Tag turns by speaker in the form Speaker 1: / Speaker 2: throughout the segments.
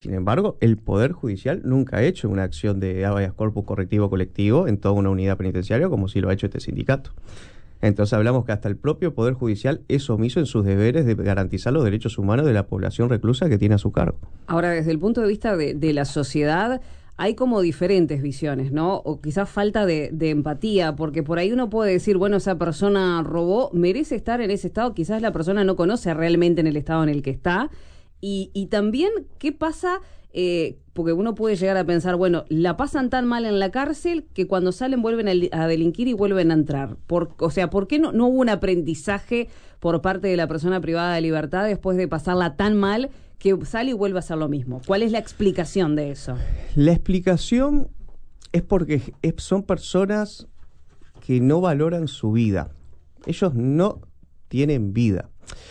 Speaker 1: Sin embargo, el Poder Judicial nunca ha hecho una acción de habeas corpus correctivo colectivo en toda una unidad penitenciaria como sí lo ha hecho este sindicato. Entonces hablamos que hasta el propio Poder Judicial es omiso en sus deberes de garantizar los derechos humanos de la población reclusa que tiene a su cargo.
Speaker 2: Ahora, desde el punto de vista de la sociedad, hay como diferentes visiones, ¿no? O quizás falta de empatía, porque por ahí uno puede decir, bueno, esa persona robó, merece estar en ese estado, quizás la persona no conoce realmente en el estado en el que está. Y también, ¿qué pasa? Porque uno puede llegar a pensar, bueno, la pasan tan mal en la cárcel que cuando salen vuelven a delinquir y vuelven a entrar. O sea, ¿por qué no hubo un aprendizaje por parte de la persona privada de libertad después de pasarla tan mal que sale y vuelve a hacer lo mismo? ¿Cuál es la explicación de eso?
Speaker 1: La explicación es porque son personas que no valoran su vida. Ellos no tienen vida.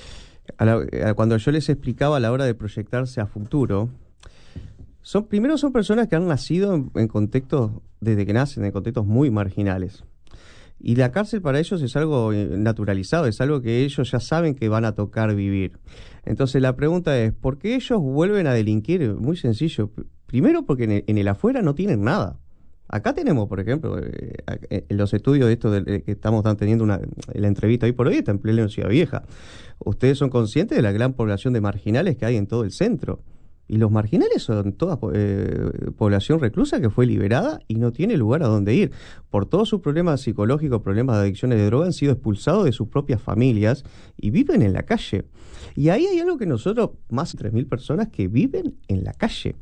Speaker 1: Cuando yo les explicaba a la hora de proyectarse a futuro, primero son personas que han nacido en contextos, desde que nacen, en contextos muy marginales. Y la cárcel para ellos es algo naturalizado, es algo que ellos ya saben que van a tocar vivir. Entonces la pregunta es, ¿por qué ellos vuelven a delinquir? Muy sencillo. Primero porque en el afuera no tienen nada. Acá tenemos, por ejemplo, en los estudios de esto que estamos teniendo la entrevista hoy por hoy, está en pleno Ciudad Vieja. Ustedes son conscientes de la gran población de marginales que hay en todo el centro. Y los marginales son toda población reclusa que fue liberada y no tiene lugar a donde ir. Por todos sus problemas psicológicos, problemas de adicciones de droga, han sido expulsados de sus propias familias y viven en la calle. Y ahí hay algo que nosotros, más de 3.000 personas que viven en la calle.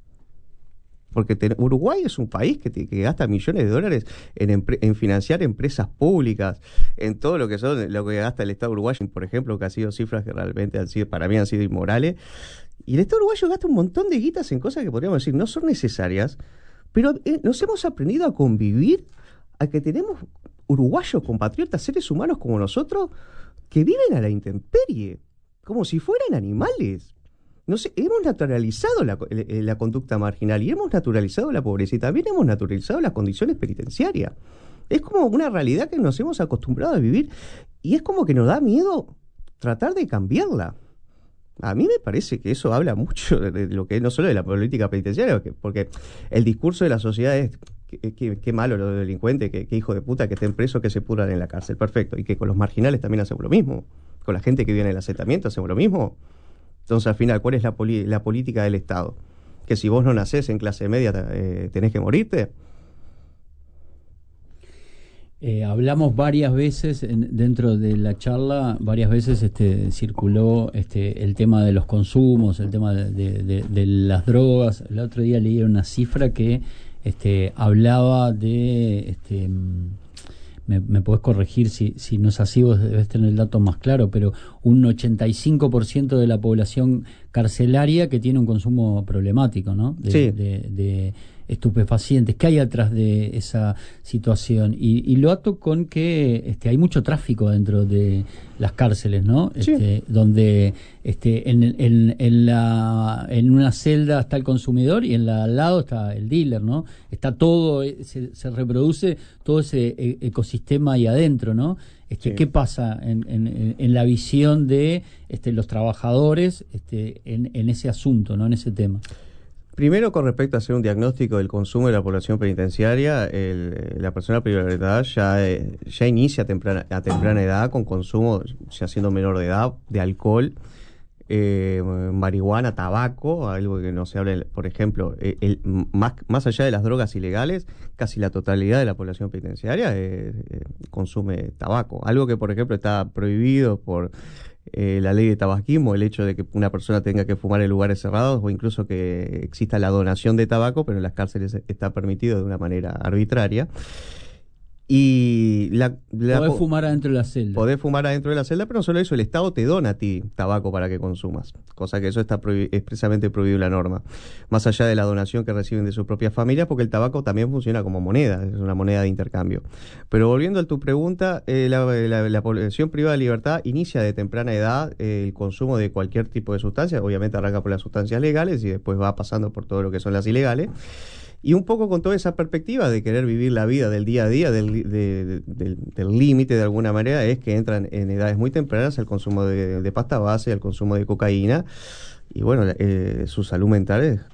Speaker 1: Porque Uruguay es un país que gasta millones de dólares en financiar empresas públicas, en todo lo que gasta el Estado uruguayo, por ejemplo, que ha sido cifras que realmente para mí han sido inmorales. Y el Estado uruguayo gasta un montón de guitas en cosas que podríamos decir no son necesarias, pero nos hemos aprendido a convivir, a que tenemos uruguayos, compatriotas, seres humanos como nosotros, que viven a la intemperie, como si fueran animales. No sé, hemos naturalizado la conducta marginal y hemos naturalizado la pobreza y también hemos naturalizado las condiciones penitenciarias. Es como una realidad que nos hemos acostumbrado a vivir y es como que nos da miedo tratar de cambiarla. A mí me parece que eso habla mucho de lo que es no solo de la política penitenciaria, porque el discurso de la sociedad es qué malo los delincuentes, qué hijo de puta que estén presos, que se pudran en la cárcel. Perfecto. Y que con los marginales también hacemos lo mismo. Con la gente que vive en el asentamiento hacemos lo mismo. Entonces, al final, ¿cuál es la política del Estado? Que si vos no nacés en clase media tenés que morirte.
Speaker 3: Hablamos varias veces dentro de la charla, varias veces circuló el tema de los consumos, el tema de las drogas. El otro día leí una cifra que hablaba de... Me podés corregir si no es así, vos debés tener el dato más claro, pero un 85% de la población carcelaria que tiene un consumo problemático, ¿no?
Speaker 1: Sí.
Speaker 3: De estupefacientes. ¿Qué hay atrás de esa situación? Y lo ato con que hay mucho tráfico dentro de las cárceles, ¿no?
Speaker 1: Sí.
Speaker 3: Donde en una celda está el consumidor y al lado está el dealer, ¿no? Está todo, se reproduce todo ese ecosistema ahí adentro, ¿no?
Speaker 1: Sí.
Speaker 3: ¿Qué pasa en la visión de los trabajadores en ese asunto, ¿no? En ese tema?
Speaker 1: Primero, con respecto a hacer un diagnóstico del consumo de la población penitenciaria, la persona privada de libertad ya inicia a temprana edad con consumo, ya siendo menor de edad, de alcohol, marihuana, tabaco, algo que no se habla, por ejemplo, más allá de las drogas ilegales, casi la totalidad de la población penitenciaria consume tabaco, algo que, por ejemplo, está prohibido por la ley de tabaquismo, el hecho de que una persona tenga que fumar en lugares cerrados o incluso que exista la donación de tabaco, pero en las cárceles está permitido de una manera arbitraria. Y
Speaker 3: podés fumar adentro de la celda.
Speaker 1: Podés fumar adentro de la celda, pero no solo eso, el Estado te dona a ti tabaco para que consumas, cosa que eso está expresamente prohibido en la norma, más allá de la donación que reciben de sus propias familias, porque el tabaco también funciona como moneda, es una moneda de intercambio. Pero volviendo a tu pregunta, la población privada de libertad inicia de temprana edad el consumo de cualquier tipo de sustancia, obviamente arranca por las sustancias legales y después va pasando por todo lo que son las ilegales. Y un poco con toda esa perspectiva de querer vivir la vida del día a día, del límite de alguna manera, es que entran en edades muy tempranas al consumo de pasta base, al consumo de cocaína. Y bueno, su salud mental